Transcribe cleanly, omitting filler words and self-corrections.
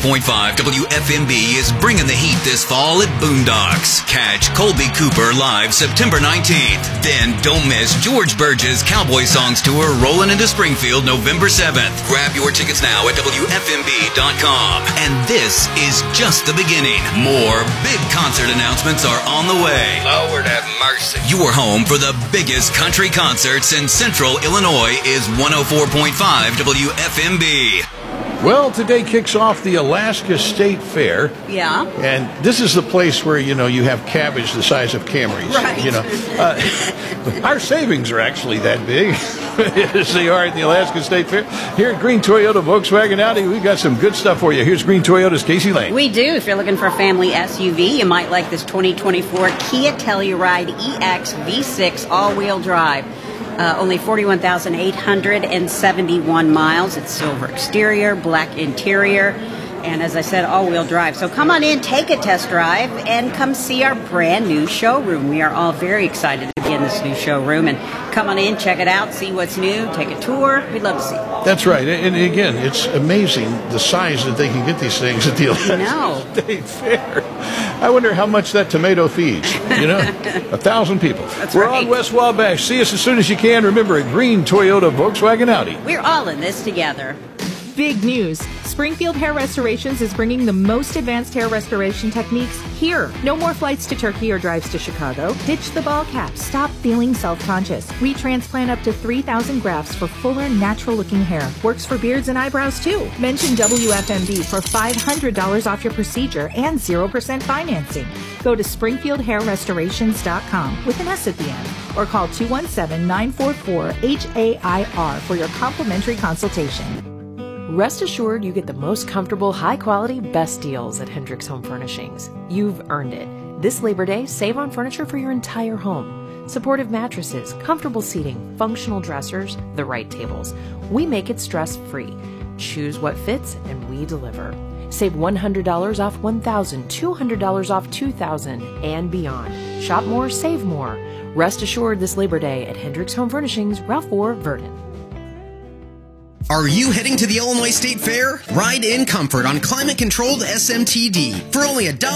104.5 WFMB is bringing the heat this fall at Boondocks. Catch Colby Cooper live September 19th. Then don't miss George Burgess' Cowboy Songs Tour rolling into Springfield November 7th. Grab your tickets now at WFMB.com. And this is just the beginning. More big concert announcements are on the way. Lord have mercy. Your home for the biggest country concerts in Central Illinois is 104.5 WFMB. Well, today kicks off the Alaska State Fair. Yeah. And this is the place where, you have cabbage the size of Camrys. Right. Our savings are actually that big, as they are at the Alaska State Fair. Here at Green Toyota Volkswagen Audi, we got some good stuff for you. Here's Green Toyota's Casey Lane. We do. If you're looking for a family SUV, you might like this 2024 Kia Telluride EX V6 all-wheel drive. Only 41,871 miles. It's silver exterior, black interior, and as I said, all-wheel drive. So come on in, take a test drive, and come see our brand new showroom. We are all very excited to be in this new showroom. And come on in, check it out, see what's new, take a tour. We'd love to see it. That's right. And again, it's amazing the size that they can get these things at the Alaska State Fair. I wonder how much that tomato feeds. 1,000 people. That's We're right. on West Wabash. See us as soon as you can. Remember, at Green Toyota Volkswagen Audi. We're all in this together. Big news. Springfield Hair Restorations is bringing the most advanced hair restoration techniques here. No more flights to Turkey or drives to Chicago. Ditch the ball cap. Stop feeling self-conscious. We transplant up to 3,000 grafts for fuller, natural-looking hair. Works for beards and eyebrows, too. Mention WFMB for $500 off your procedure and 0% financing. Go to SpringfieldHairRestorations.com with an S at the end, or call 217-944-HAIR for your complimentary consultation. Rest assured you get the most comfortable, high-quality, best deals at Hendricks Home Furnishings. You've earned it. This Labor Day, save on furniture for your entire home. Supportive mattresses, comfortable seating, functional dressers, the right tables. We make it stress-free. Choose what fits, and we deliver. Save $100 off $1,000, $200 off $2,000, and beyond. Shop more, save more. Rest assured this Labor Day at Hendricks Home Furnishings, Ralph Ward, Verdon. Are you heading to the Illinois State Fair? Ride in comfort on climate-controlled SMTD for only $1.